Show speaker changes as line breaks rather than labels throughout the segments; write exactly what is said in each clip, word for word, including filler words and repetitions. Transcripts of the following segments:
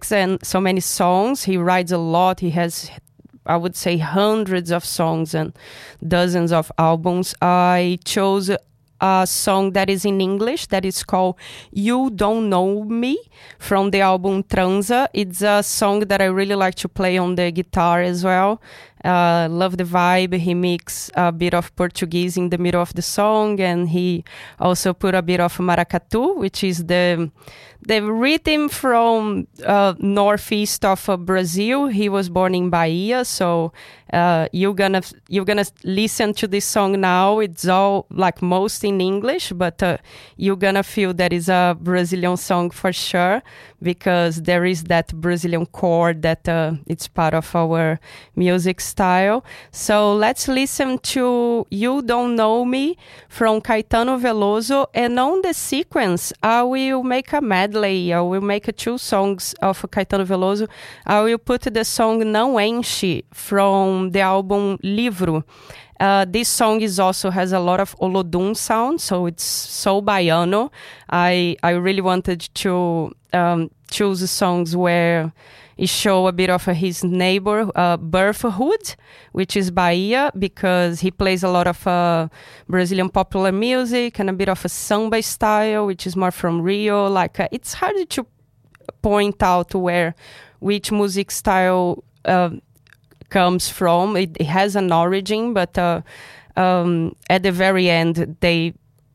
lyrics and so many songs. He writes a lot. He has, I would say, hundreds of songs and dozens of albums. I chose a song that is in English that is called You Don't Know Me from the album Transa. It's a song that I really like to play on the guitar as well. Uh, love the vibe. He mixed a bit of Portuguese in the middle of the song, and he also put a bit of maracatu, which is the the rhythm from uh, northeast of uh, Brazil. He was born in Bahia, so uh, you're gonna you're gonna listen to this song now. It's all like most in English, but uh, you're gonna feel that is a Brazilian song for sure, because there is that Brazilian chord that uh, it's part of our music style. So let's listen to You Don't Know Me from Caetano Veloso, and on the sequence I will make a medley. I will make two songs of Caetano Veloso. I will put the song Não Enche from the album Livro. Uh, this song is also has a lot of Olodum sound, so it's so baiano. I I really wanted to um, choose songs where it show a bit of uh, his neighbor uh, birthhood, which is Bahia, because he plays a lot of uh, Brazilian popular music and a bit of a samba style, which is more from Rio. Like uh, it's hard to point out where which music style uh, comes from. It, it has an origin, but uh, um, at the very end, they,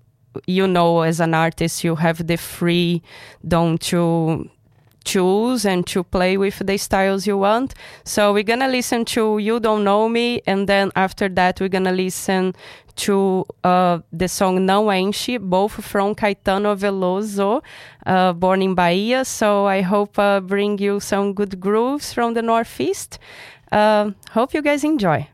you know, as an artist, you have the freedom to choose and to play with the styles you want. So we're gonna listen to You Don't Know Me, and then after that we're gonna listen to uh, the song Não Enche, both from Caetano Veloso, uh, born in Bahia. So I hope uh, bring you some good grooves from the Northeast. Uh, hope you guys enjoy.